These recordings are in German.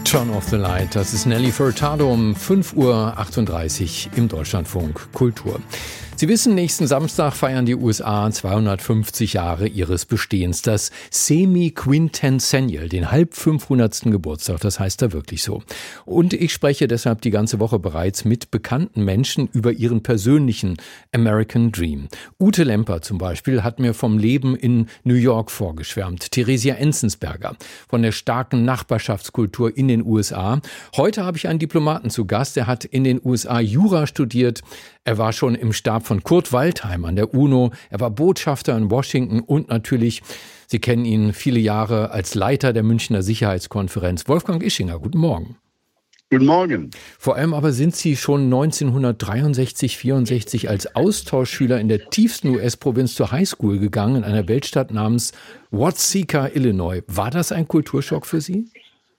Turn off the light, das ist Nelly Furtado um 5:38 Uhr im Deutschlandfunk Kultur. Sie wissen, nächsten Samstag feiern die USA 250 Jahre ihres Bestehens. Das Semi-Quintennial, den halb 500. Geburtstag, das heißt da wirklich so. Und ich spreche deshalb die ganze Woche bereits mit bekannten Menschen über ihren persönlichen American Dream. Ute Lemper zum Beispiel hat mir vom Leben in New York vorgeschwärmt. Theresia Enzensberger von der starken Nachbarschaftskultur in den USA. Heute habe ich einen Diplomaten zu Gast, der hat in den USA Jura studiert. Er war schon im Stab von Kurt Waldheim an der UNO. Er war Botschafter in Washington und natürlich, Sie kennen ihn viele Jahre als Leiter der Münchner Sicherheitskonferenz. Wolfgang Ischinger, guten Morgen. Guten Morgen. Vor allem aber sind Sie schon 1963, 64 als Austauschschüler in der tiefsten US-Provinz zur Highschool gegangen, in einer Weltstadt namens Watseka, Illinois. War das ein Kulturschock für Sie?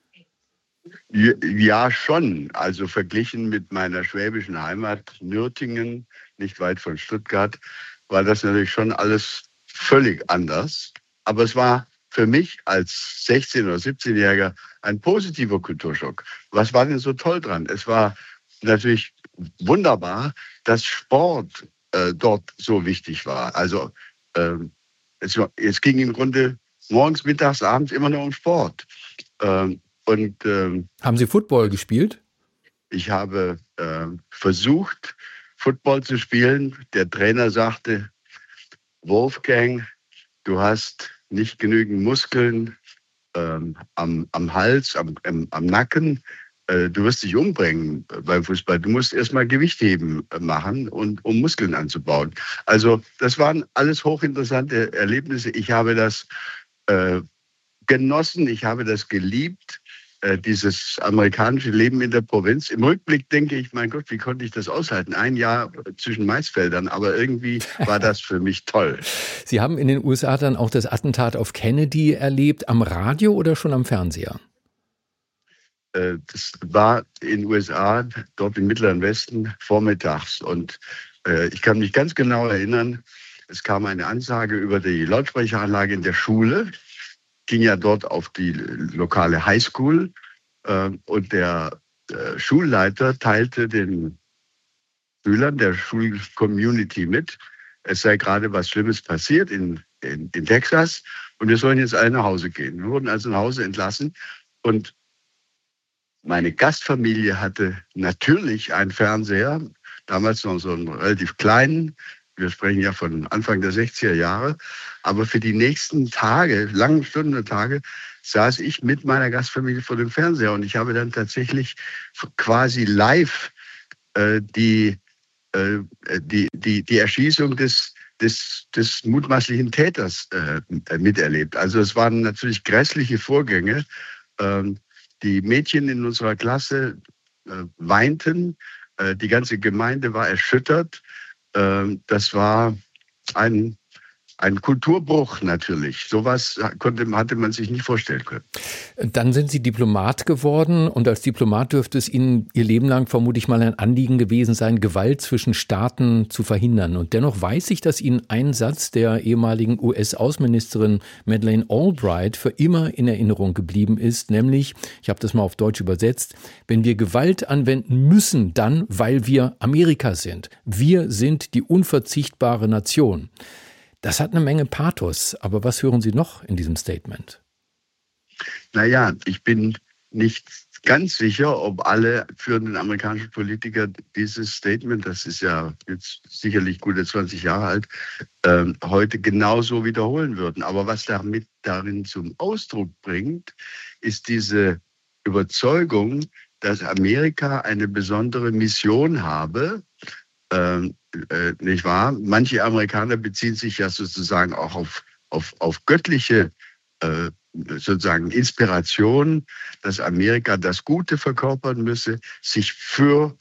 Ja, schon. Also verglichen mit meiner schwäbischen Heimat Nürtingen, nicht weit von Stuttgart, war das natürlich schon alles völlig anders. Aber es war für mich als 16- oder 17-Jähriger ein positiver Kulturschock. Was war denn so toll dran? Es war natürlich wunderbar, dass Sport dort so wichtig war. Also es ging im Grunde morgens, mittags, abends immer nur um Sport. Haben Sie Football gespielt? Ich habe versucht, Football zu spielen. Der Trainer sagte, Wolfgang, du hast nicht genügend Muskeln am Hals, am Nacken. Du wirst dich umbringen beim Fußball. Du musst erstmal Gewichtheben machen, um Muskeln anzubauen. Also das waren alles hochinteressante Erlebnisse. Ich habe das genossen, ich habe das geliebt. Dieses amerikanische Leben in der Provinz. Im Rückblick denke ich, mein Gott, wie konnte ich das aushalten? Ein Jahr zwischen Maisfeldern, aber irgendwie war das für mich toll. Sie haben in den USA dann auch das Attentat auf Kennedy erlebt, am Radio oder schon am Fernseher? Das war in den USA, dort im Mittleren Westen, vormittags. Und ich kann mich ganz genau erinnern, es kam eine Ansage über die Lautsprecheranlage in der Schule, ging ja dort auf die lokale Highschool und der Schulleiter teilte den Schülern der Schulcommunity mit, es sei gerade was Schlimmes passiert in Texas und wir sollen jetzt alle nach Hause gehen. Wir wurden also nach Hause entlassen und meine Gastfamilie hatte natürlich einen Fernseher, damals noch so einen relativ kleinen. Wir sprechen ja von Anfang der 60er Jahre. Aber für die nächsten Tage, langen Stunden und Tage, saß ich mit meiner Gastfamilie vor dem Fernseher. Und ich habe dann tatsächlich quasi live die Erschießung des mutmaßlichen Täters miterlebt. Also es waren natürlich grässliche Vorgänge. Die Mädchen in unserer Klasse weinten. Die ganze Gemeinde war erschüttert. Das war ein Kulturbruch natürlich. Sowas hatte man sich nicht vorstellen können. Dann sind Sie Diplomat geworden und als Diplomat dürfte es Ihnen Ihr Leben lang vermutlich mal ein Anliegen gewesen sein, Gewalt zwischen Staaten zu verhindern. Und dennoch weiß ich, dass Ihnen ein Satz der ehemaligen US-Außenministerin Madeleine Albright für immer in Erinnerung geblieben ist, nämlich, ich habe das mal auf Deutsch übersetzt, wenn wir Gewalt anwenden müssen, dann, weil wir Amerika sind. Wir sind die unverzichtbare Nation. Das hat eine Menge Pathos, aber was hören Sie noch in diesem Statement? Naja, ich bin nicht ganz sicher, ob alle führenden amerikanischen Politiker dieses Statement, das ist ja jetzt sicherlich gute 20 Jahre alt, heute genauso wiederholen würden. Aber was darin zum Ausdruck bringt, ist diese Überzeugung, dass Amerika eine besondere Mission habe, nicht wahr? Manche Amerikaner beziehen sich ja sozusagen auch auf göttliche sozusagen Inspiration, dass Amerika das Gute verkörpern müsse, sich für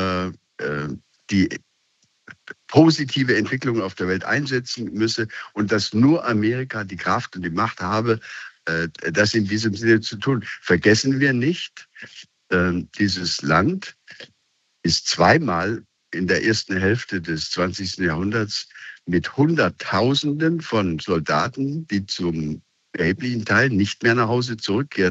die positive Entwicklung auf der Welt einsetzen müsse und dass nur Amerika die Kraft und die Macht habe, das in diesem Sinne zu tun. Vergessen wir nicht, dieses Land ist zweimal in der ersten Hälfte des 20. Jahrhunderts mit Hunderttausenden von Soldaten, die zum erheblichen Teil nicht mehr nach Hause zurückkehrten,